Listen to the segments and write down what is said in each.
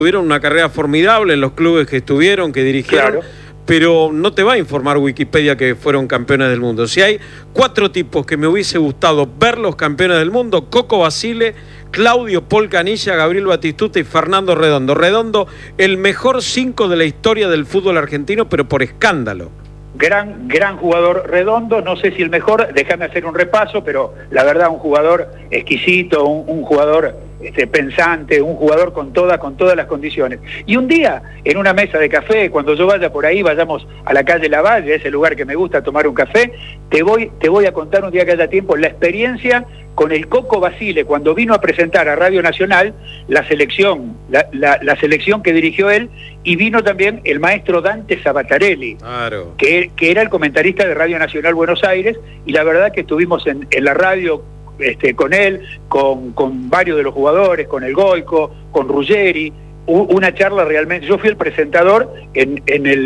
tuvieron una carrera formidable en los clubes que estuvieron, que dirigieron, claro, pero no te va a informar Wikipedia que fueron campeones del mundo. Si hay 4 tipos que me hubiese gustado ver los campeones del mundo: Coco Basile, Claudio Paul Canilla, Gabriel Batistuta y Fernando Redondo. Redondo, el mejor 5 de la historia del fútbol argentino, pero por escándalo. Gran jugador Redondo, no sé si el mejor, déjame hacer un repaso, pero la verdad un jugador exquisito, un jugador pensante, un jugador con todas las condiciones. Y un día, en una mesa de café, cuando yo vaya por ahí, vayamos a la calle Lavalle, ese lugar que me gusta tomar un café, te voy a contar un día que haya tiempo la experiencia con el Coco Basile, cuando vino a presentar a Radio Nacional la selección que dirigió él, y vino también el maestro Dante Sabatarelli, claro, que era el comentarista de Radio Nacional Buenos Aires, y la verdad que estuvimos en la radio con él, con varios de los jugadores, con el Goico, con Ruggeri, una charla realmente. Yo fui el presentador en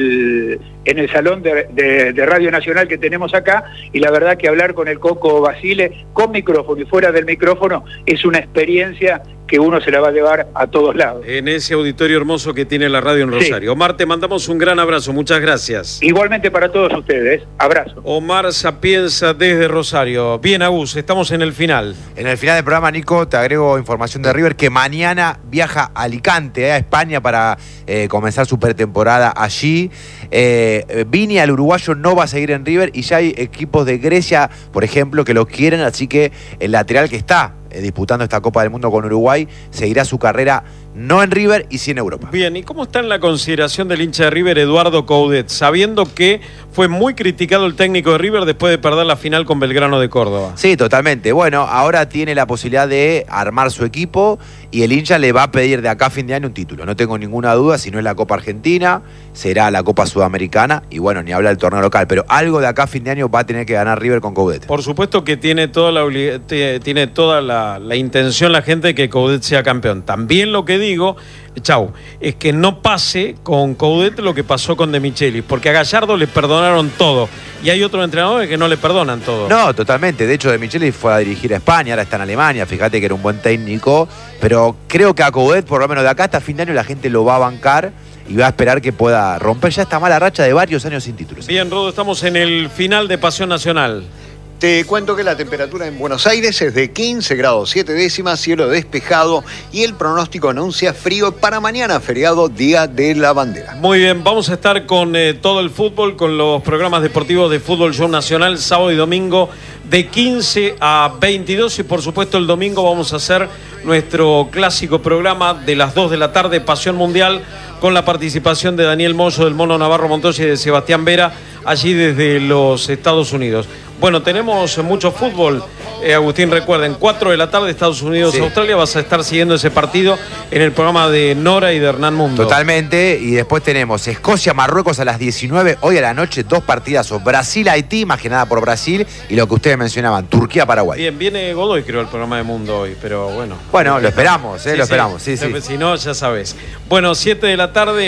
el salón de Radio Nacional que tenemos acá, y la verdad que hablar con el Coco Basile, con micrófono y fuera del micrófono, es una experiencia que uno se la va a llevar a todos lados. En ese auditorio hermoso que tiene la radio en Rosario. Sí. Omar, te mandamos un gran abrazo, muchas gracias. Igualmente para todos ustedes, abrazo. Omar Sapienza desde Rosario. Bien, Agus, estamos en el final. En el final del programa, Nico, te agrego información de River, que mañana viaja a Alicante, a España, para comenzar su pretemporada allí. Vini, al uruguayo, no va a seguir en River, y ya hay equipos de Grecia, por ejemplo, que lo quieren, así que el lateral que está disputando esta Copa del Mundo con Uruguay seguirá su carrera no en River y sí en Europa. Bien, ¿y cómo está en la consideración del hincha de River, Eduardo Coudet, sabiendo que fue muy criticado el técnico de River después de perder la final con Belgrano de Córdoba? Sí, totalmente. Bueno, ahora tiene la posibilidad de armar su equipo, y el hincha le va a pedir de acá a fin de año un título. No tengo ninguna duda, si no es la Copa Argentina, será la Copa Sudamericana, y bueno, ni habla del torneo local, pero algo de acá a fin de año va a tener que ganar River con Coudet. Por supuesto que tiene toda la intención la gente de que Coudet sea campeón. También lo que digo, es que no pase con Coudet lo que pasó con De Michelis, porque a Gallardo le perdonaron todo, y hay otros entrenadores que no le perdonan todo. No, totalmente. De hecho, De Michelis fue a dirigir a España, ahora está en Alemania, fíjate que era un buen técnico, pero creo que a Coudet, por lo menos de acá hasta fin de año, la gente lo va a bancar y va a esperar que pueda romper ya esta mala racha de varios años sin títulos. Bien, Rodo, estamos en el final de Pasión Nacional. Te cuento que la temperatura en Buenos Aires es de 15 grados 7 décimas, cielo despejado, y el pronóstico anuncia frío para mañana, feriado, Día de la Bandera. Muy bien, vamos a estar con todo el fútbol, con los programas deportivos de Fútbol Show Nacional, sábado y domingo de 15 a 22, y por supuesto el domingo vamos a hacer nuestro clásico programa de las 2 de la tarde, Pasión Mundial, con la participación de Daniel Moyo, del Mono Navarro Montoya y de Sebastián Vera, allí desde los Estados Unidos. Bueno, tenemos mucho fútbol, Agustín, recuerden, 4 de la tarde, Estados Unidos, sí. Australia, vas a estar siguiendo ese partido en el programa de Nora y de Hernán Mundo. Totalmente, y después tenemos Escocia-Marruecos a las 19, hoy a la noche, 2 partidazos, Brasil-Haití, más que nada por Brasil, y lo que ustedes mencionaban, Turquía-Paraguay. Bien, viene Godoy, creo, el programa de Mundo hoy, pero bueno. Bueno, lo esperamos, sí, lo esperamos, sí. Si no, ya sabes. Bueno, 7 de la tarde,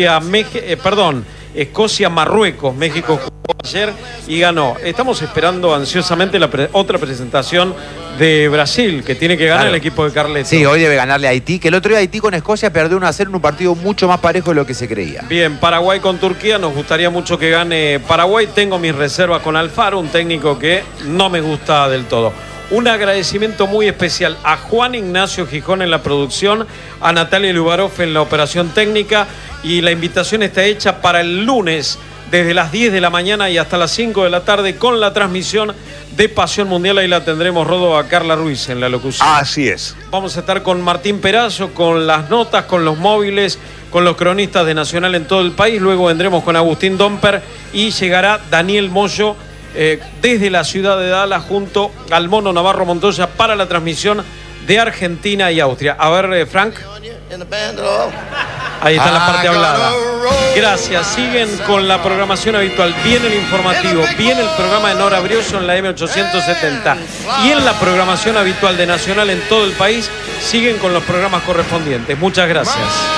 Escocia-Marruecos, México jugó ayer y ganó. Estamos esperando ansiosamente otra presentación de Brasil, que tiene que ganar, claro, el equipo de Carleto. Sí, hoy debe ganarle a Haití, que el otro día Haití con Escocia perdió 1-0 en un partido mucho más parejo de lo que se creía. Bien, Paraguay con Turquía, nos gustaría mucho que gane Paraguay. Tengo mis reservas con Alfaro, un técnico que no me gusta del todo. Un agradecimiento muy especial a Juan Ignacio Gijón en la producción, a Natalia Lubarov en la operación técnica, y la invitación está hecha para el lunes desde las 10 de la mañana y hasta las 5 de la tarde con la transmisión de Pasión Mundial. Ahí la tendremos, Rodo, a Carla Ruiz en la locución. Así es. Vamos a estar con Martín Perazo, con las notas, con los móviles, con los cronistas de Nacional en todo el país. Luego vendremos con Agustín Domper y llegará Daniel Moyo desde la ciudad de Dallas junto al Mono Navarro Montoya para la transmisión de Argentina y Austria. A ver, Frank. Ahí está la parte hablada. Gracias. Siguen con la programación habitual. Viene el informativo, viene el programa de Nora Brioso en la M870. Y en la programación habitual de Nacional en todo el país, siguen con los programas correspondientes. Muchas gracias.